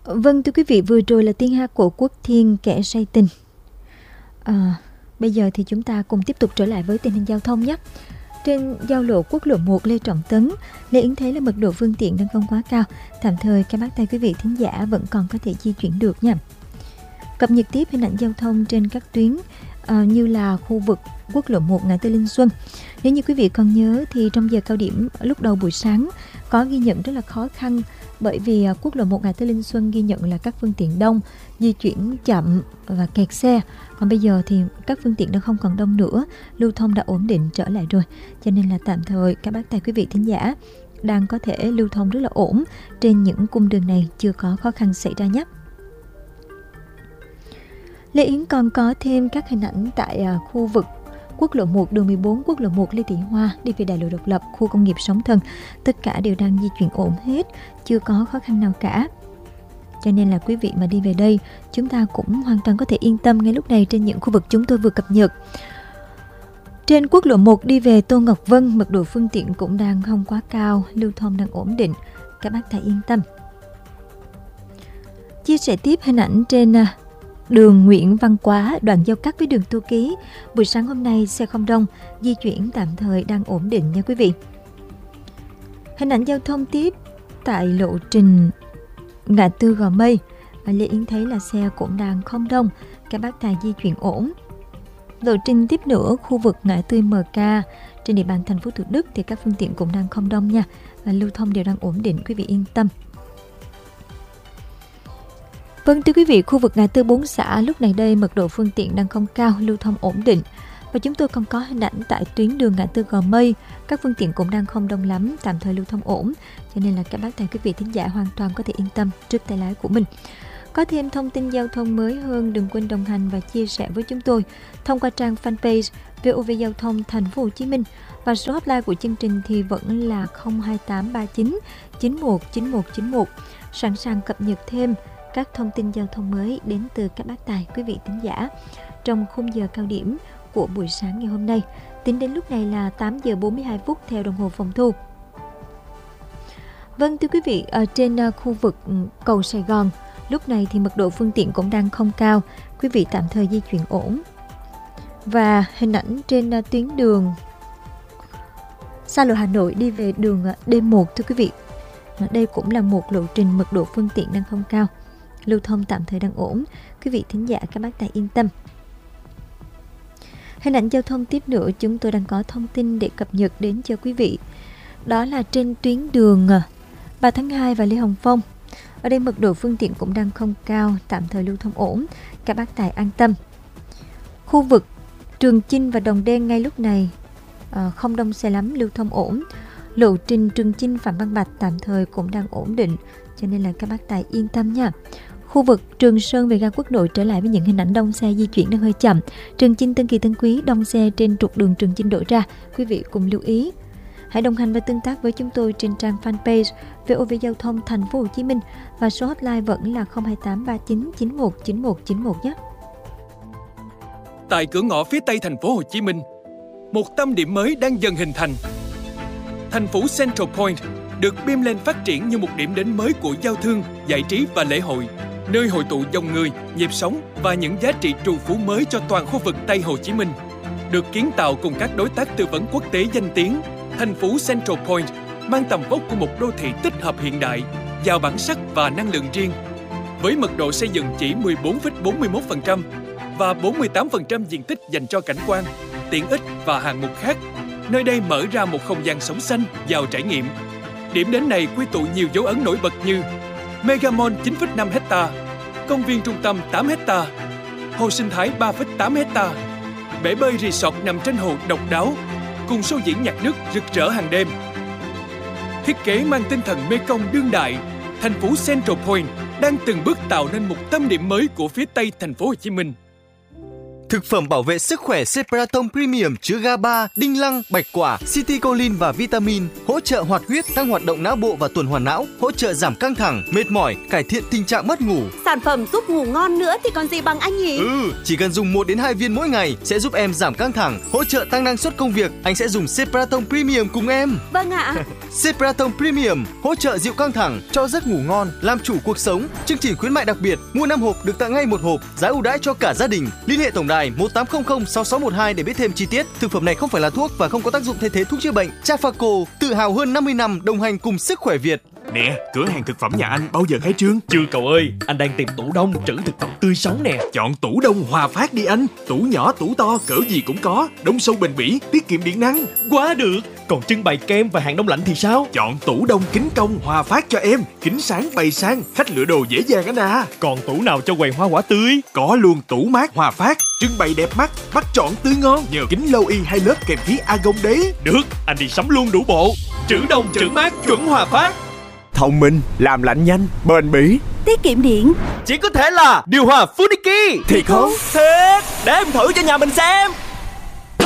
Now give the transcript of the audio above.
Vâng, thưa quý vị, vừa rồi là tiếng hát của Quốc Thiên Kẻ Say Tình. Bây giờ thì chúng ta cùng tiếp tục trở lại với tình hình giao thông nhé. Trên giao lộ quốc lộ 1 Lê Trọng Tấn, Lê Yến thấy là mật độ phương tiện đang không quá cao. Tạm thời các bác tay quý vị thính giả vẫn còn có thể di chuyển được nha. Cập nhật tiếp hình ảnh giao thông trên các tuyến như là khu vực quốc lộ 1 ngã tư Linh Xuân. Nếu như quý vị còn nhớ thì trong giờ cao điểm lúc đầu buổi sáng có ghi nhận rất là khó khăn, bởi vì quốc lộ 1 ngã tư Linh Xuân ghi nhận là các phương tiện đông, di chuyển chậm và kẹt xe. Còn bây giờ thì các phương tiện đã không còn đông nữa, lưu thông đã ổn định trở lại rồi. Cho nên là tạm thời các bác tài quý vị thính giả đang có thể lưu thông rất là ổn trên những cung đường này, chưa có khó khăn xảy ra nhé. Lê Yến còn có thêm các hình ảnh tại khu vực quốc lộ 1, đường 14, quốc lộ 1 Lê Thị Hoa đi về đại lộ Độc Lập, khu công nghiệp Sóng Thần. Tất cả đều đang di chuyển ổn hết, chưa có khó khăn nào cả. Cho nên là quý vị mà đi về đây, chúng ta cũng hoàn toàn có thể yên tâm ngay lúc này trên những khu vực chúng tôi vừa cập nhật. Trên quốc lộ 1 đi về Tô Ngọc Vân, mật độ phương tiện cũng đang không quá cao, lưu thông đang ổn định. Các bác hãy yên tâm. Chia sẻ tiếp hình ảnh trên đường Nguyễn Văn Quá, đoạn giao cắt với đường Tu Ký. Buổi sáng hôm nay xe không đông, di chuyển tạm thời đang ổn định nha quý vị. Hình ảnh giao thông tiếp tại lộ trình ngã tư Gò Mây, Lê Yến thấy là xe cũng đang không đông, các bác tài di chuyển ổn. Lộ trình tiếp nữa khu vực ngã tư MK trên địa bàn thành phố Thủ Đức thì các phương tiện cũng đang không đông nha, và lưu thông đều đang ổn định, quý vị yên tâm. Vâng, thưa quý vị, khu vực ngã tư 4 xã lúc này đây mật độ phương tiện đang không cao, lưu thông ổn định. Và chúng tôi còn có hình ảnh tại tuyến đường ngã tư Gò Mây, các phương tiện cũng đang không đông lắm, tạm thời lưu thông ổn. Cho nên là các bác tài quý vị thính giả hoàn toàn có thể yên tâm trước tay lái của mình. Có thêm thông tin giao thông mới hơn, đừng quên đồng hành và chia sẻ với chúng tôi thông qua trang fanpage VOV Giao thông Thành phố Hồ Chí Minh, và số hotline của chương trình thì vẫn là 02839 919191, sẵn sàng cập nhật thêm các thông tin giao thông mới đến từ các bác tài quý vị thính giả trong khung giờ cao điểm của buổi sáng ngày hôm nay. Tính đến lúc này là 8 giờ 42 phút theo đồng hồ phòng thu. Vâng, thưa quý vị, ở trên khu vực cầu Sài Gòn, lúc này thì mật độ phương tiện cũng đang không cao, quý vị tạm thời di chuyển ổn. Và hình ảnh trên tuyến đường xa lộ Hà Nội đi về đường D1, thưa quý vị. Đây cũng là một lộ trình mật độ phương tiện đang không cao, lưu thông tạm thời đang ổn, quý vị thính giả các bác tài yên tâm. Hình ảnh giao thông tiếp nữa chúng tôi đang có thông tin để cập nhật đến cho quý vị. Đó là trên tuyến đường 3 tháng 2 và Lê Hồng Phong. Ở đây mật độ phương tiện cũng đang không cao, tạm thời lưu thông ổn, các bác tài an tâm. Khu vực Trường Chinh và Đồng Đen ngay lúc này không đông xe lắm, lưu thông ổn. Lộ trình Trường Chinh Phạm Văn Bạch tạm thời cũng đang ổn định, cho nên là các bác tài yên tâm nha. Khu vực Trường Sơn về ga Quốc Nội trở lại với những hình ảnh đông xe di chuyển đang hơi chậm. Trường Chinh Tân Kỳ Tân Quý đông xe trên trục đường Trường Chinh đổ ra, quý vị cùng lưu ý. Hãy đồng hành và tương tác với chúng tôi trên trang fanpage VOV Giao thông Thành phố Hồ Chí Minh, và số hotline vẫn là 02839 919191 nhé. Tại cửa ngõ phía Tây Thành phố Hồ Chí Minh, một tâm điểm mới đang dần hình thành. Thành phố Central Point được beam lên phát triển như một điểm đến mới của giao thương, giải trí và lễ hội, nơi hội tụ dòng người, nhịp sống và những giá trị trù phú mới cho toàn khu vực Tây Hồ Chí Minh. Được kiến tạo cùng các đối tác tư vấn quốc tế danh tiếng, thành phố Central Point mang tầm vóc của một đô thị tích hợp hiện đại, giàu bản sắc và năng lượng riêng. Với mật độ xây dựng chỉ 14,41% và 48% diện tích dành cho cảnh quan, tiện ích và hạng mục khác, nơi đây mở ra một không gian sống xanh, giàu trải nghiệm. Điểm đến này quy tụ nhiều dấu ấn nổi bật như Mega Mall 9,5 ha, công viên trung tâm 8 ha, hồ sinh thái 3,8 ha, bể bơi resort nằm trên hồ độc đáo, cùng show diễn nhạc nước rực rỡ hàng đêm. Thiết kế mang tinh thần Mekong đương đại, thành phố Central Point đang từng bước tạo nên một tâm điểm mới của phía Tây Thành phố Hồ Chí Minh. Thực phẩm bảo vệ sức khỏe Cepratom Premium chứa GABA, đinh lăng, bạch quả, citicoline và vitamin, hỗ trợ hoạt huyết, tăng hoạt động não bộ và tuần hoàn não, hỗ trợ giảm căng thẳng, mệt mỏi, cải thiện tình trạng mất ngủ. Sản phẩm giúp ngủ ngon nữa thì còn gì bằng anh nhỉ? Chỉ cần dùng 1 đến 2 viên mỗi ngày sẽ giúp em giảm căng thẳng, hỗ trợ tăng năng suất công việc. Anh sẽ dùng Cepratom Premium cùng em. Vâng ạ. Cepratom Premium hỗ trợ dịu căng thẳng, cho giấc ngủ ngon, làm chủ cuộc sống. Chương trình khuyến mại đặc biệt, mua 5 hộp được tặng ngay 1 hộp, giá ưu đãi cho cả gia đình. Liên hệ tổng đài 1800 6612 để biết thêm chi tiết. Thực phẩm này không phải là thuốc và không có tác dụng thay thế thuốc chữa bệnh. Trafaco, tự hào hơn 50 năm đồng hành cùng sức khỏe Việt. Nè, cửa hàng thực phẩm nhà anh bao giờ khai trương? Chưa cậu ơi, anh đang tìm tủ đông trữ thực phẩm tươi sống nè. Chọn tủ đông Hòa Phát đi anh. Tủ nhỏ, tủ to, cỡ gì cũng có. Đông sâu bền bỉ, tiết kiệm điện năng. Quá được. Còn trưng bày kem và hàng đông lạnh thì sao? Chọn tủ đông kính cong Hòa Phát cho em. Kính sáng bày sang, khách lựa đồ dễ dàng anh à. Còn tủ nào cho quầy hoa quả tươi? Có luôn tủ mát Hòa Phát, trưng bày đẹp mắt, bắt chọn tươi ngon. Nhờ kính lâu y 2 lớp kèm khí argon đấy. Được, anh đi sắm luôn đủ bộ. Trữ đông trữ mát chuẩn Hòa Phát. Thông minh, làm lạnh nhanh, bền bỉ, Tiết kiệm điện. chỉ có thể là điều hòa Funiki. Thiệt không? Thiệt, để em thử cho nhà mình xem.